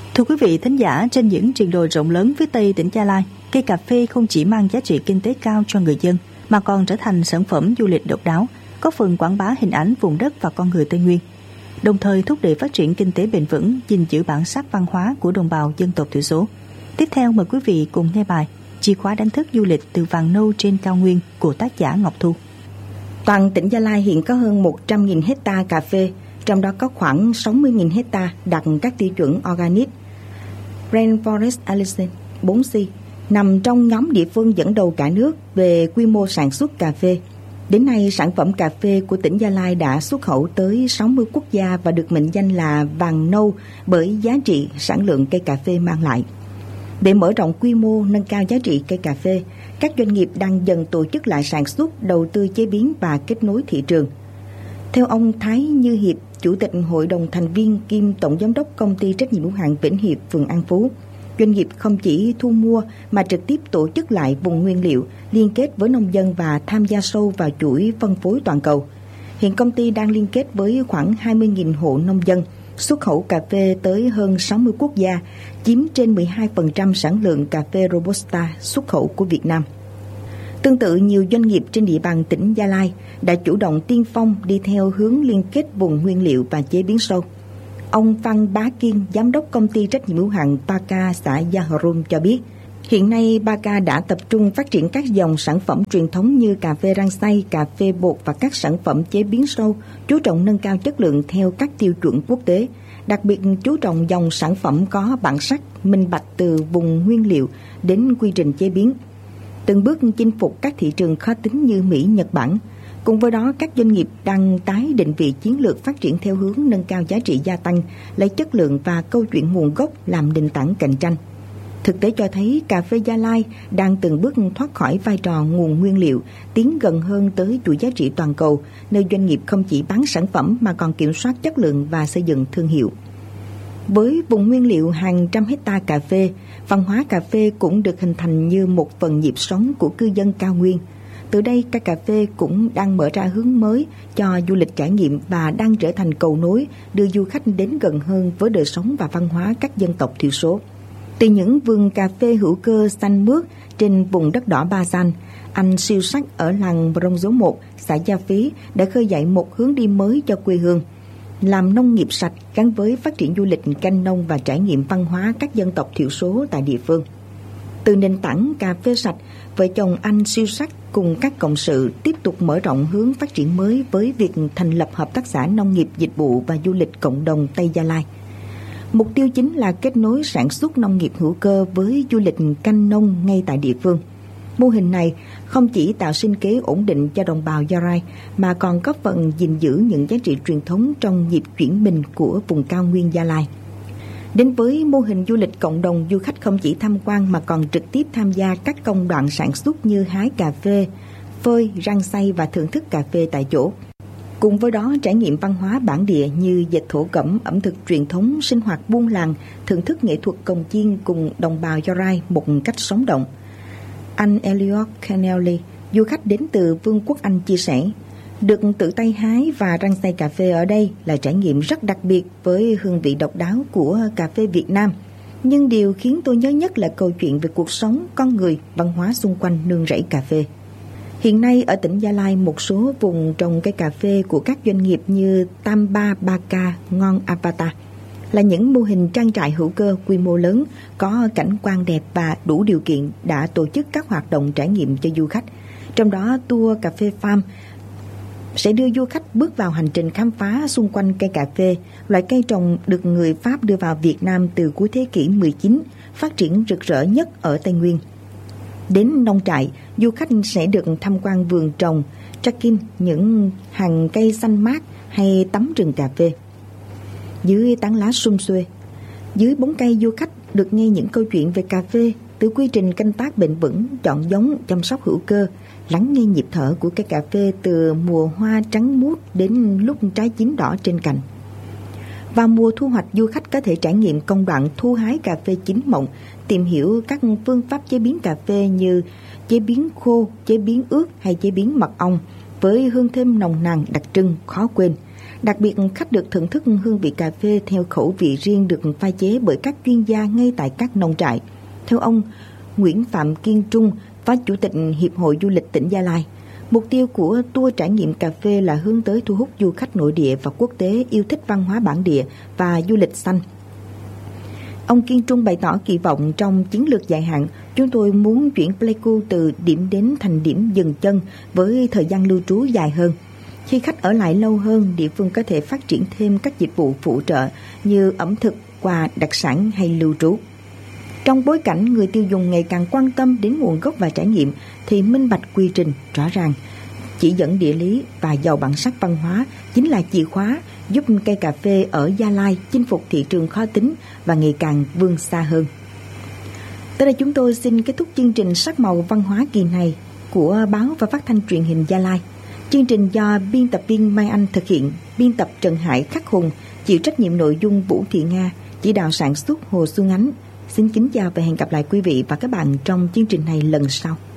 Thưa quý vị thính giả, trên những triền đồi rộng lớn phía tây tỉnh Gia Lai, cây cà phê không chỉ mang giá trị kinh tế cao cho người dân mà còn trở thành sản phẩm du lịch độc đáo, có phần quảng bá hình ảnh vùng đất và con người Tây Nguyên, đồng thời thúc đẩy phát triển kinh tế bền vững, gìn giữ bản sắc văn hóa của đồng bào dân tộc thiểu số. Tiếp theo mời quý vị cùng nghe bài Chìa khóa đánh thức du lịch từ vàng nâu trên cao nguyên của tác giả Ngọc Thu. Toàn tỉnh Gia Lai hiện có hơn 100.000 hectare cà phê, trong đó có khoảng 60.000 hectare đạt các tiêu chuẩn organic Rainforest Alliance 4C, nằm trong nhóm địa phương dẫn đầu cả nước về quy mô sản xuất cà phê. Đến nay, sản phẩm cà phê của tỉnh Gia Lai đã xuất khẩu tới 60 quốc gia và được mệnh danh là vàng nâu bởi giá trị sản lượng cây cà phê mang lại. Để mở rộng quy mô, nâng cao giá trị cây cà phê, các doanh nghiệp đang dần tổ chức lại sản xuất, đầu tư chế biến và kết nối thị trường. Theo ông Thái Như Hiệp, Chủ tịch Hội đồng thành viên kiêm Tổng giám đốc Công ty trách nhiệm hữu hạn Vĩnh Hiệp, phường An Phú, doanh nghiệp không chỉ thu mua mà trực tiếp tổ chức lại vùng nguyên liệu, liên kết với nông dân và tham gia sâu vào chuỗi phân phối toàn cầu. Hiện công ty đang liên kết với khoảng 20.000 hộ nông dân, xuất khẩu cà phê tới hơn 60 quốc gia, chiếm trên 12% sản lượng cà phê Robusta xuất khẩu của Việt Nam. Tương tự, nhiều doanh nghiệp trên địa bàn tỉnh Gia Lai đã chủ động tiên phong đi theo hướng liên kết vùng nguyên liệu và chế biến sâu. Ông Phan Bá Kiên, giám đốc công ty trách nhiệm hữu hạn Baka xã Gia Hrom cho biết, hiện nay Baka đã tập trung phát triển các dòng sản phẩm truyền thống như cà phê rang xay, cà phê bột và các sản phẩm chế biến sâu, chú trọng nâng cao chất lượng theo các tiêu chuẩn quốc tế, đặc biệt chú trọng dòng sản phẩm có bản sắc, minh bạch từ vùng nguyên liệu đến quy trình chế biến, từng bước chinh phục các thị trường khó tính như Mỹ, Nhật Bản. Cùng với đó, các doanh nghiệp đang tái định vị chiến lược phát triển theo hướng nâng cao giá trị gia tăng, lấy chất lượng và câu chuyện nguồn gốc làm nền tảng cạnh tranh. Thực tế cho thấy cà phê Gia Lai đang từng bước thoát khỏi vai trò nguồn nguyên liệu, tiến gần hơn tới chuỗi giá trị toàn cầu, nơi doanh nghiệp không chỉ bán sản phẩm mà còn kiểm soát chất lượng và xây dựng thương hiệu. Với vùng nguyên liệu hàng trăm hectare cà phê, văn hóa cà phê cũng được hình thành như một phần nhịp sống của cư dân cao nguyên. Từ đây, cây cà phê cũng đang mở ra hướng mới cho du lịch trải nghiệm và đang trở thành cầu nối đưa du khách đến gần hơn với đời sống và văn hóa các dân tộc thiểu số. Từ những vườn cà phê hữu cơ xanh mướt trên vùng đất đỏ Ba San, anh Siêu Sắc ở làng Brông Dấu 1, xã Gia Phí đã khơi dậy một hướng đi mới cho quê hương, làm nông nghiệp sạch gắn với phát triển du lịch canh nông và trải nghiệm văn hóa các dân tộc thiểu số tại địa phương. Từ nền tảng cà phê sạch, vợ chồng anh Siêu Sắc cùng các cộng sự tiếp tục mở rộng hướng phát triển mới với việc thành lập Hợp tác xã Nông nghiệp Dịch vụ và Du lịch Cộng đồng Tây Gia Lai. Mục tiêu chính là kết nối sản xuất nông nghiệp hữu cơ với du lịch canh nông ngay tại địa phương. Mô hình này không chỉ tạo sinh kế ổn định cho đồng bào Gia Rai mà còn góp phần gìn giữ những giá trị truyền thống trong nhịp chuyển mình của vùng cao nguyên Gia Lai. Đến với mô hình du lịch cộng đồng, du khách không chỉ tham quan mà còn trực tiếp tham gia các công đoạn sản xuất như hái cà phê, phơi, rang xay và thưởng thức cà phê tại chỗ. Cùng với đó, trải nghiệm văn hóa bản địa như dệt thổ cẩm, ẩm thực truyền thống, sinh hoạt buôn làng, thưởng thức nghệ thuật cồng chiêng cùng đồng bào Gia Rai một cách sống động. Anh Elliot Kennelly, du khách đến từ Vương quốc Anh chia sẻ, được tự tay hái và rang xay cà phê ở đây là trải nghiệm rất đặc biệt với hương vị độc đáo của cà phê Việt Nam. Nhưng điều khiến tôi nhớ nhất là câu chuyện về cuộc sống, con người, văn hóa xung quanh nương rẫy cà phê. Hiện nay ở tỉnh Gia Lai, một số vùng trồng cây cà phê của các doanh nghiệp như Tam Ba, Baka, Ngon Avatar là những mô hình trang trại hữu cơ quy mô lớn, có cảnh quan đẹp và đủ điều kiện đã tổ chức các hoạt động trải nghiệm cho du khách. Trong đó, tour cà phê farm sẽ đưa du khách bước vào hành trình khám phá xung quanh cây cà phê, loại cây trồng được người Pháp đưa vào Việt Nam từ cuối thế kỷ 19, phát triển rực rỡ nhất ở Tây Nguyên. Đến nông trại, du khách sẽ được tham quan vườn trồng, trekking những hàng cây xanh mát hay tắm rừng cà phê. Dưới tán lá sum xuê, dưới bóng cây, du khách được nghe những câu chuyện về cà phê, từ quy trình canh tác bền vững, chọn giống, chăm sóc hữu cơ, lắng nghe nhịp thở của cây cà phê từ mùa hoa trắng muốt đến lúc trái chín đỏ trên cành. Vào mùa thu hoạch, du khách có thể trải nghiệm công đoạn thu hái cà phê chín mọng, tìm hiểu các phương pháp chế biến cà phê như chế biến khô, chế biến ướt hay chế biến mật ong với hương thơm nồng nàn đặc trưng khó quên. Đặc biệt, khách được thưởng thức hương vị cà phê theo khẩu vị riêng được pha chế bởi các chuyên gia ngay tại các nông trại. Theo ông Nguyễn Phạm Kiên Trung, Phó Chủ tịch Hiệp hội Du lịch tỉnh Gia Lai, mục tiêu của tour trải nghiệm cà phê là hướng tới thu hút du khách nội địa và quốc tế yêu thích văn hóa bản địa và du lịch xanh. Ông Kiên Trung bày tỏ kỳ vọng trong chiến lược dài hạn, chúng tôi muốn chuyển Pleiku từ điểm đến thành điểm dừng chân với thời gian lưu trú dài hơn. Khi khách ở lại lâu hơn, địa phương có thể phát triển thêm các dịch vụ phụ trợ như ẩm thực, quà, đặc sản hay lưu trú. Trong bối cảnh người tiêu dùng ngày càng quan tâm đến nguồn gốc và trải nghiệm, thì minh bạch quy trình, rõ ràng, chỉ dẫn địa lý và giàu bản sắc văn hóa chính là chìa khóa giúp cây cà phê ở Gia Lai chinh phục thị trường khó tính và ngày càng vươn xa hơn. Tới đây chúng tôi xin kết thúc chương trình Sắc màu văn hóa kỳ này của Báo và Phát thanh Truyền hình Gia Lai. Chương trình do biên tập viên Mai Anh thực hiện, biên tập Trần Hải Khắc Hùng, chịu trách nhiệm nội dung Vũ Thị Nga, chỉ đạo sản xuất Hồ Xuân Ánh. Xin kính chào và hẹn gặp lại quý vị và các bạn trong chương trình này lần sau.